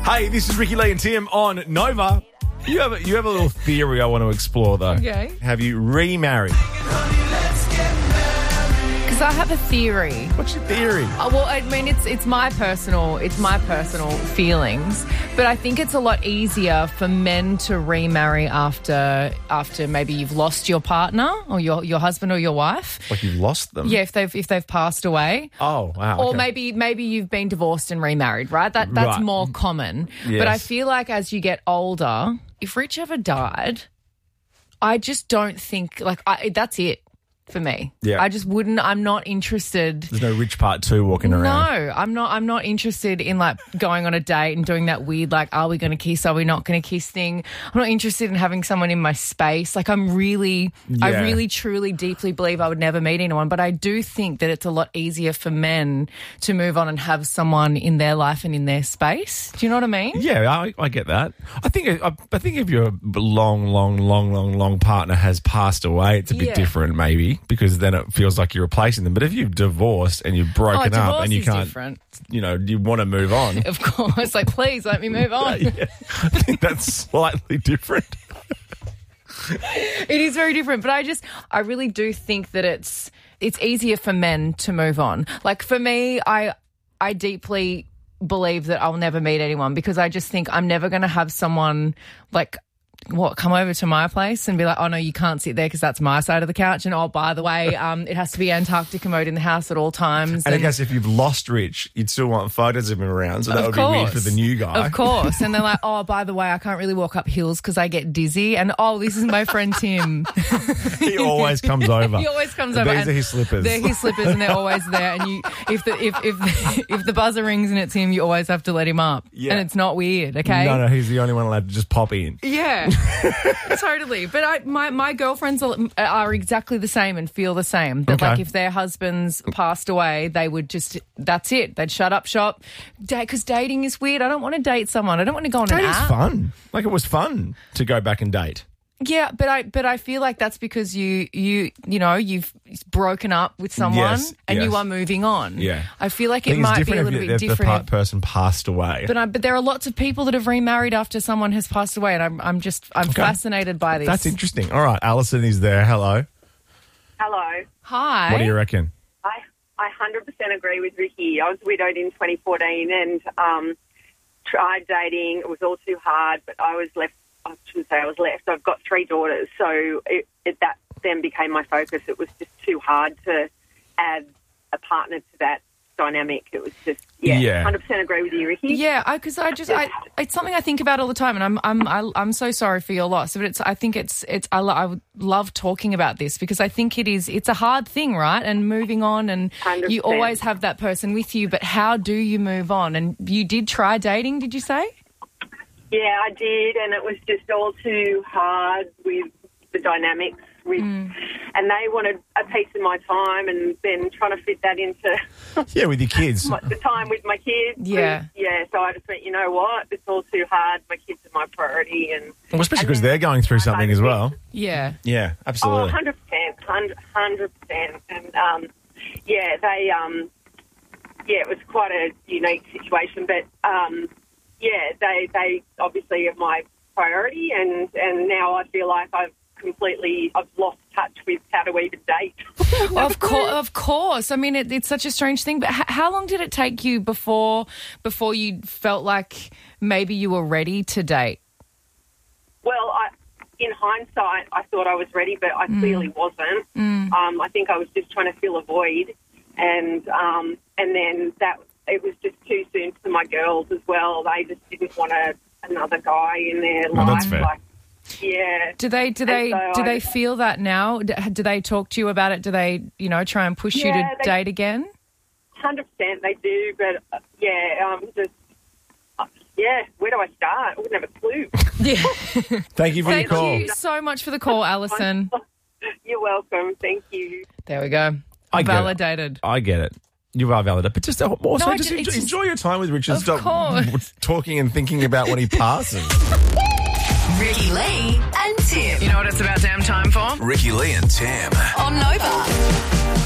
Hey, this is Ricky Lee and Tim on Nova. You have a little theory I want to explore, though. Okay. Have you remarried? Because I have a theory. What's your theory? Well, I mean, it's my personal feelings, but I think it's a lot easier for men to remarry after maybe you've lost your partner or your husband or your wife. Like you've lost them? Yeah, if they've passed away. Oh, wow. Or okay. maybe you've been divorced and remarried, right? That's Right. more common. Yes. But I feel like as you get older, if Rich ever died, I just don't think that's it for me. Yeah. I just wouldn't. I'm not interested. There's no Rich Part 2 walking around. No, I'm not interested in like going on a date and doing that weird like, are we going to kiss? Are we not going to kiss thing? I'm not interested in having someone in my space. Like I really truly deeply believe I would never meet anyone, but I do think that it's a lot easier for men to move on and have someone in their life and in their space. Do you know what I mean? Yeah, I get that. I think if your long partner has passed away, it's a bit different maybe, because then it feels like you're replacing them. But if you've divorced and you've broken up and you can't, different. You want to move on. Of course, like please let me move on. Yeah. I think that's slightly different. It is very different, but I really do think that it's easier for men to move on. Like for me, I deeply believe that I'll never meet anyone because I just think I'm never going to have someone like come over to my place and be like, oh no, you can't sit there because that's my side of the couch, and oh, by the way, it has to be Antarctica mode in the house at all times. And I guess if you've lost Rich, you'd still want photos of him around, so that would be weird for the new guy. Of course. And they're like, oh, by the way, I can't really walk up hills because I get dizzy, and oh, this is my friend Tim. He always comes over. He always comes over. These are his slippers. They're his slippers, and they're always there. And if the buzzer rings and it's him, you always have to let him up. Yeah. And it's not weird, okay? No, he's the only one allowed to just pop in. Yeah. Totally. But my girlfriends are exactly the same and feel the same. That like if their husbands passed away, they would just, that's it. They'd shut up shop. Because dating is weird. I don't want to date someone. I don't want to go on an app. Dating's fun. Like it was fun to go back and date. Yeah, but I feel like that's because you've broken up with someone and you are moving on. Yeah. I feel like it might be a little bit different. The person passed away. But there are lots of people that have remarried after someone has passed away, and I'm fascinated by this. That's interesting. All right, Alison is there. Hello. Hello. Hi. What do you reckon? I 100% agree with Ricky. I was widowed in 2014 and tried dating. It was all too hard, but I was left. I shouldn't say I was left. I've got 3 daughters, so that then became my focus. It was just too hard to add a partner to that dynamic. It was just, 100% agree with you, Ricky. Yeah, because it's something I think about all the time, and I'm so sorry for your loss. But I would love talking about this because I think it's a hard thing, right? And moving on, and 100%. You always have that person with you, but how do you move on? And you did try dating, did you say? Yeah, I did, and it was just all too hard with the dynamics. And they wanted a piece of my time, and then trying to fit that into with your kids. The time with my kids. Yeah. So I just went, you know what, it's all too hard. My kids are my priority. Well, especially because they're going through something as well. Yeah. Yeah, absolutely. 100%. And, it was quite a unique situation, but... they obviously are my priority, and now I feel like I've lost touch with how to even date. Of course. I mean, it's such a strange thing. But how long did it take you before you felt like maybe you were ready to date? Well, in hindsight, I thought I was ready, but I clearly wasn't. I think I was just trying to fill a void, and then that. It was just too soon for my girls as well. They just didn't want another guy in their life. That's fair. Do they feel that now? Do they talk to you about it? Do they, try and push you to date again? 100% they do, but where do I start? I wouldn't have a clue. Yeah. Thank you for your call. Thank you so much for the call, Alison. You're welcome. Thank you. There we go. Validated. I get it. You are validated, but just also enjoy your time with Richard. Stop talking and thinking about when he passes. Ricky Lee and Tim. You know what it's about damn time for? Ricky Lee and Tim. On Nova.